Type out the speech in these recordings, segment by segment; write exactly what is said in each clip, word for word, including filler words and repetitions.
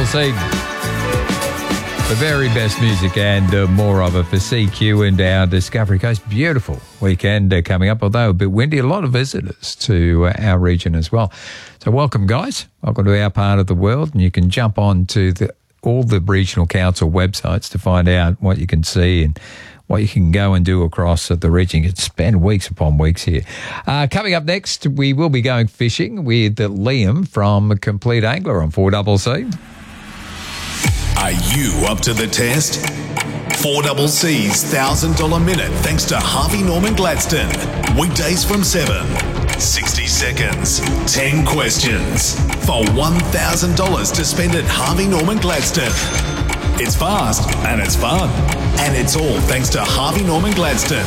C. The very best music and uh, more of it for C Q and our Discovery Coast. Beautiful weekend uh, coming up, although a bit windy. A lot of visitors to uh, our region as well. So welcome, guys. Welcome to our part of the world. And you can jump on to the, all the regional council websites to find out what you can see and what you can go and do across the region. You can spend weeks upon weeks here. Uh, coming up next, we will be going fishing with Liam from Complete Angler on four C C. Are you up to the test? four C C's one thousand dollars minute thanks to Harvey Norman Gladstone. Weekdays from seven. sixty seconds. ten questions. For one thousand dollars to spend at Harvey Norman Gladstone. It's fast and it's fun. And it's all thanks to Harvey Norman Gladstone.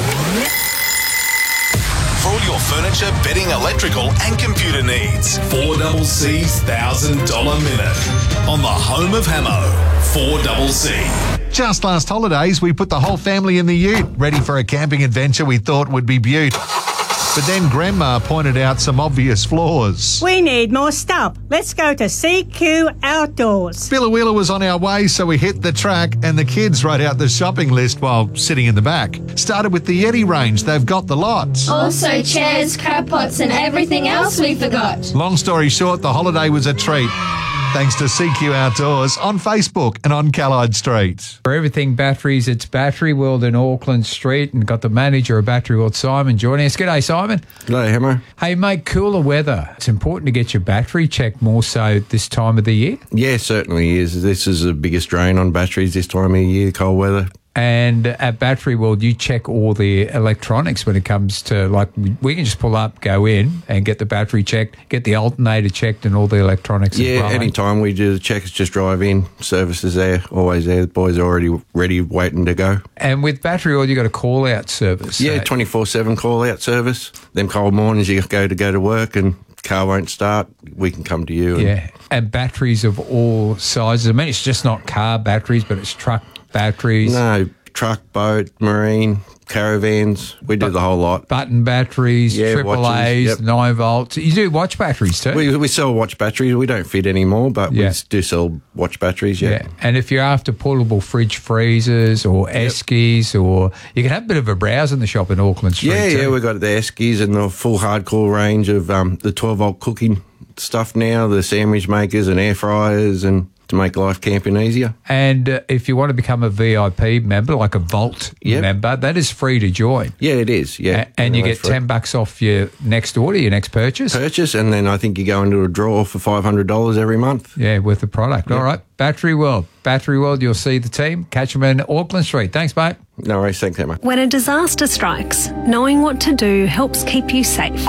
For all your furniture, bedding, electrical and computer needs. four C C's one thousand dollars minute. On the home of Hamo. four C C. Just last holidays, we put the whole family in the ute, ready for a camping adventure we thought would be beaut. But then Grandma pointed out some obvious flaws. We need more stuff. Let's go to C Q Outdoors. Billawheeler was on our way, so we hit the track and the kids wrote out the shopping list while sitting in the back. Started with the Yeti range. They've got the lots. Also chairs, crab pots and everything else we forgot. Long story short, the holiday was a treat. Thanks to C Q Outdoors on Facebook and on Callide Street. For everything batteries, it's Battery World in Auckland Street, and got the manager of Battery World, Simon, joining us. G'day, Simon. G'day, Hamo. Hey, mate, cooler weather. It's important to get your battery checked more so this time of the year. Yeah, certainly is. This is the biggest drain on batteries this time of year, cold weather. And at Battery World, you check all the electronics when it comes to, like, we can just pull up, go in and get the battery checked, get the alternator checked and all the electronics yeah, as well. Any time we do the checks, just drive in, service is there, always there. The boys are already ready, waiting to go. And with Battery World, you got a call-out service. Yeah, so twenty-four seven call-out service. Them cold mornings you go to go to work and car won't start, we can come to you. And yeah, and batteries of all sizes. I mean, it's just not car batteries, but it's truck batteries. No, truck, boat, marine, caravans. We do but, the whole lot. Button batteries, yeah, triple A's, yep. nine volts. You do watch batteries too? We, we sell watch batteries. We don't fit anymore, but yeah. we do sell watch batteries, yeah. yeah. And if you're after portable fridge freezers or yep. Eskies, or you can have a bit of a browse in the shop in Auckland Street Yeah, too. yeah, we've got the Eskies and the full hardcore range of um, the twelve volt cooking stuff now, the sandwich makers and air fryers and to make life camping easier. And uh, if you want to become a V I P member, like a Vault yep. member, that is free to join. Yeah, it is, yeah. A- and you get free. ten bucks off your next order, your next purchase. Purchase, and then I think you go into a draw for five hundred dollars every month. Yeah, with the product. Yep. All right, Battery World. Battery World, you'll see the team. Catch them in Auckland Street. Thanks, mate. No worries, thanks, Emma. When a disaster strikes, knowing what to do helps keep you safe.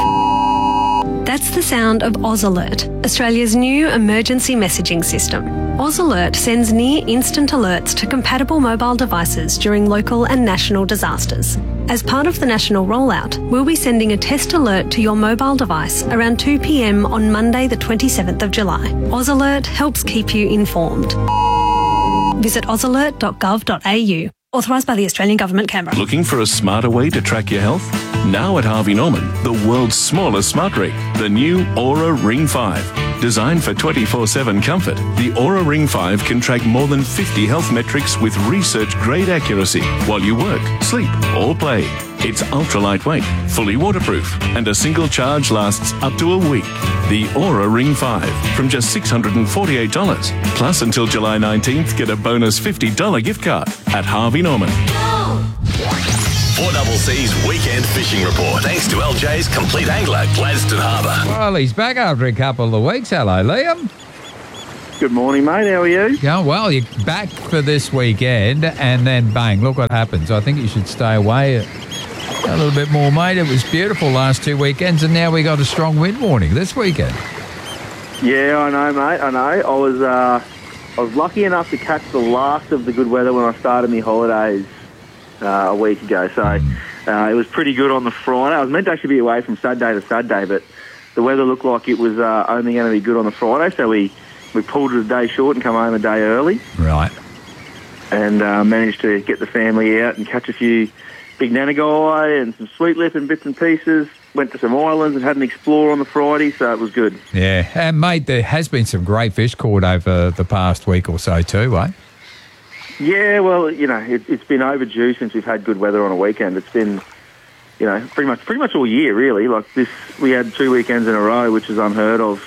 That's the sound of Oz Alert, Australia's new emergency messaging system. Oz Alert sends near-instant alerts to compatible mobile devices during local and national disasters. As part of the national rollout, we'll be sending a test alert to your mobile device around two p m on Monday the twenty-seventh of July. Oz Alert helps keep you informed. Visit oz alert dot gov dot a u. Authorised by the Australian Government, Canberra. Looking for a smarter way to track your health? Now at Harvey Norman, the world's smallest smart ring, the new Aura Ring five. Designed for twenty-four seven comfort, the Aura Ring five can track more than fifty health metrics with research-grade accuracy while you work, sleep or play. It's ultra lightweight, fully waterproof, and a single charge lasts up to a week. The Aura Ring five from just six hundred forty-eight dollars. Plus, until July nineteenth, get a bonus fifty dollars gift card at Harvey Norman. four C C's Weekend Fishing Report. Thanks to L J's Complete Angler, Gladstone Harbour. Well, he's back after a couple of weeks. Hello, Liam. Good morning, mate. How are you? Yeah, well, you're back for this weekend, and then bang, look what happens. I think you should stay away a, a little bit more, mate. It was beautiful last two weekends, and now we got a strong wind warning this weekend. Yeah, I know, mate. I know. I was, uh, I was lucky enough to catch the last of the good weather when I started my holidays uh, a week ago. So mm. uh, it was pretty good on the Friday. I was meant to actually be away from Saturday to Saturday, but the weather looked like it was uh, only going to be good on the Friday, so we. We pulled it a day short and come home a day early. Right. And uh, managed to get the family out and catch a few big nanagai and some sweet lip and bits and pieces. went to some islands and had an explore on the Friday, so it was good. Yeah, and mate, there has been some great fish caught over the past week or so too, eh? Yeah, well, you know, it, it's been overdue since we've had good weather on a weekend. It's been, you know, pretty much pretty much all year, really. Like this, we had two weekends in a row, which is unheard of.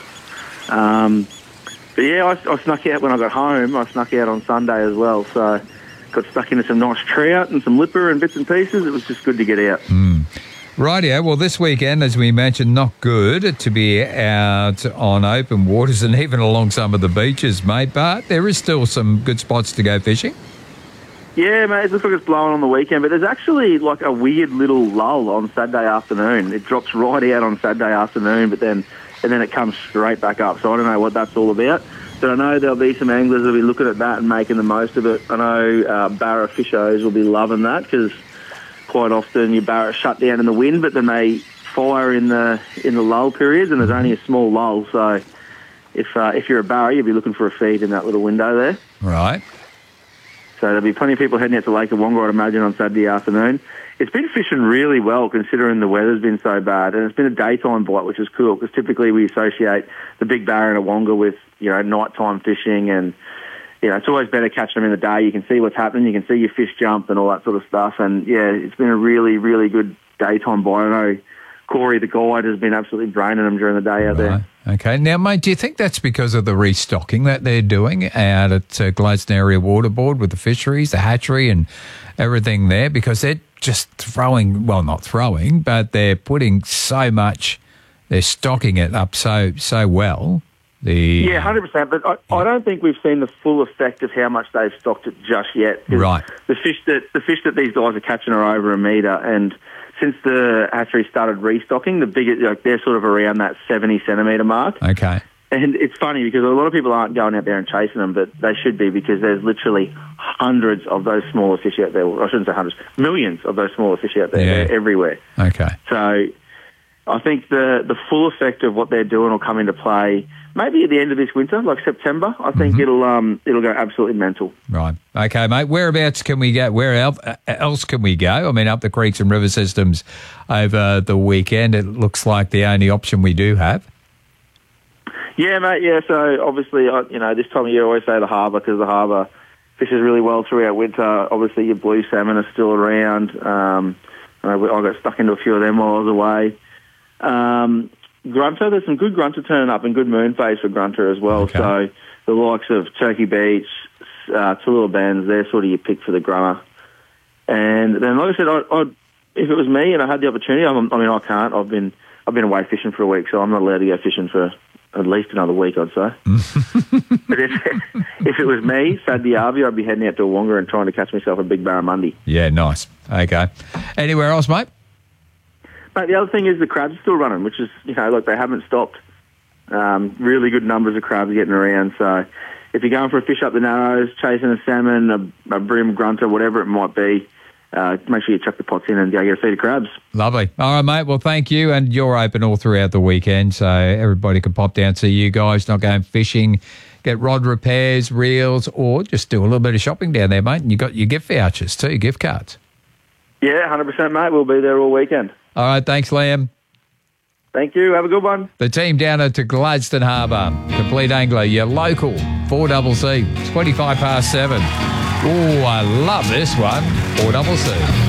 Um, but yeah, I, I snuck out when I got home. I snuck out on Sunday as well, so got stuck into some nice trout and some lipper and bits and pieces. It was just good to get out. Mm. Rightio. Well, this weekend, as we mentioned, not good to be out on open waters and even along some of the beaches, mate, but there is still some good spots to go fishing. Yeah, mate, it looks like it's blowing on the weekend, but there's actually like a weird little lull on Saturday afternoon. It drops right out on Saturday afternoon, but then and then it comes straight back up. So I don't know what that's all about. But I know there'll be some anglers that'll be looking at that and making the most of it. I know uh, Barra fishers will be loving that because quite often your barra shut down in the wind, but then they fire in the in the lull periods, and there's only a small lull. So if uh, if you're a barra, you'll be looking for a feed in that little window there. Right. So there'll be plenty of people heading out to Lake of Wonga, I'd imagine, on Saturday afternoon. It's been fishing really well considering the weather's been so bad, and it's been a daytime bite, which is cool because typically we associate the big barra in a Wonga with, you know, nighttime fishing, and you know, it's always better catching them in the day. You can see what's happening, you can see your fish jump and all that sort of stuff, and yeah, it's been a really, really good daytime bite. I know Corey, the guide, has been absolutely braining them during the day out Right. there. Okay. Now, mate, do you think that's because of the restocking that they're doing out at uh, Gladstone Area Water Board with the fisheries, the hatchery and everything there? Because they're just throwing, well, not throwing, but they're putting so much, they're stocking it up so so well. The Yeah, one hundred percent, but I, I don't think we've seen the full effect of how much they've stocked it just yet. Right. The fish that the fish that these guys are catching are over a metre, and since the hatchery started restocking, the biggest, like, they're sort of around that seventy centimetre mark. Okay. And it's funny because a lot of people aren't going out there and chasing them, but they should be because there's literally hundreds of those smaller fish out there. Well, I shouldn't say hundreds, millions of those smaller fish out there. Yeah. They're everywhere. Okay. So I think the the full effect of what they're doing will come into play maybe at the end of this winter, like September. I think Mm-hmm. it'll um it'll go absolutely mental. Right. Okay, mate. Whereabouts can we go? Where el- else can we go? I mean, up the creeks and river systems over the weekend. It looks like the only option we do have. Yeah, mate. Yeah. So obviously, I, you know, this time of year I always say the harbour because the harbour fishes really well throughout winter. Obviously, your blue salmon are still around. Um, I I got stuck into a few of them while I was away. Um, grunter, there's some good grunter turning up and good moon phase for grunter as well. Okay. So the likes of Turkey Beach, uh, Tallulah Bends, they're sort of your pick for the grunter. And then, like I said, I, I'd, if it was me and I had the opportunity, I'm, I mean, I can't. I've been I've been away fishing for a week, so I'm not allowed to go fishing for at least another week, I'd say. But if, if it was me, Saturday Arvey, I'd be heading out to a Wonga and trying to catch myself a big barramundi. Yeah, nice. Okay. Anywhere else, mate? Mate, the other thing is the crabs are still running, which is, you know, look, they haven't stopped. Um, really good numbers of crabs getting around. So if you're going for a fish up the Narrows, chasing a salmon, a, a brim, grunter, whatever it might be, uh, make sure you chuck the pots in and go get a feed of crabs. Lovely. All right, mate. Well, thank you. And you're open all throughout the weekend, so everybody can pop down, see you guys, not going fishing, get rod repairs, reels, or just do a little bit of shopping down there, mate. And you got your gift vouchers too, gift cards. Yeah, one hundred percent, mate. We'll be there all weekend. All right, thanks, Liam. Thank you. Have a good one. The team down at Gladstone Harbour, Complete Angler, your local four C C, twenty-five past seven. Oh, I love this one, four C C.